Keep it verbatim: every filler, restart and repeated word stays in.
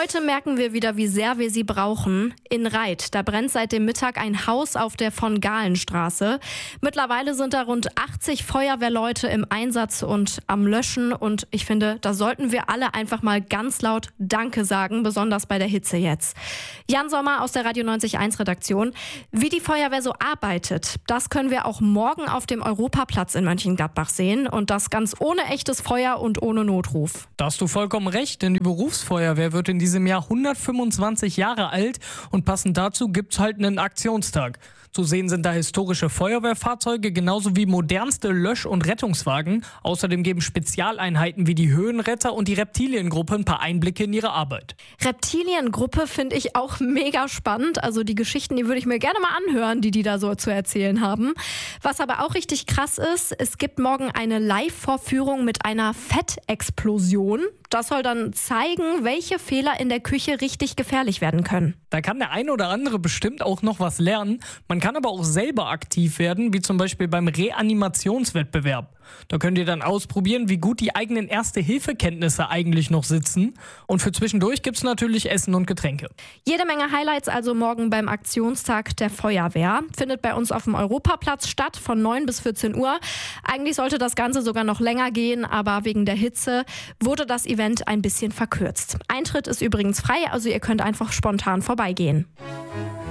Heute merken wir wieder, wie sehr wir sie brauchen. In Reit, da brennt seit dem Mittag ein Haus auf der Von-Galen-Straße. Mittlerweile sind da rund achtzig Feuerwehrleute im Einsatz und am Löschen. Und ich finde, da sollten wir alle einfach mal ganz laut Danke sagen, besonders bei der Hitze jetzt. Jan Sommer aus der Radio neunzig Komma eins Redaktion. Wie die Feuerwehr so arbeitet, das können wir auch morgen auf dem Europaplatz in Mönchengladbach sehen. Und das ganz ohne echtes Feuer und ohne Notruf. Da hast du vollkommen recht, denn die Berufsfeuerwehr wird in diesem Jahr hundertfünfundzwanzig Jahre alt und passend dazu gibt's halt einen Aktionstag. Zu sehen sind da historische Feuerwehrfahrzeuge, genauso wie modernste Lösch- und Rettungswagen. Außerdem geben Spezialeinheiten wie die Höhenretter und die Reptiliengruppe ein paar Einblicke in ihre Arbeit. Reptiliengruppe finde ich auch mega spannend. Also die Geschichten, die würde ich mir gerne mal anhören, die die da so zu erzählen haben. Was aber auch richtig krass ist, es gibt morgen eine Live-Vorführung mit einer Fettexplosion. Das soll dann zeigen, welche Fehler in der Küche richtig gefährlich werden können. Da kann der eine oder andere bestimmt auch noch was lernen. Man kann aber auch selber aktiv werden, wie zum Beispiel beim Reanimationswettbewerb. Da könnt ihr dann ausprobieren, wie gut die eigenen Erste-Hilfe-Kenntnisse eigentlich noch sitzen. Und für zwischendurch gibt's natürlich Essen und Getränke. Jede Menge Highlights also morgen beim Aktionstag der Feuerwehr. Findet bei uns auf dem Europaplatz statt von neun bis vierzehn Uhr. Eigentlich sollte das Ganze sogar noch länger gehen, aber wegen der Hitze wurde das Event ein bisschen verkürzt. Eintritt ist übrigens frei, also ihr könnt einfach spontan vorbeigehen.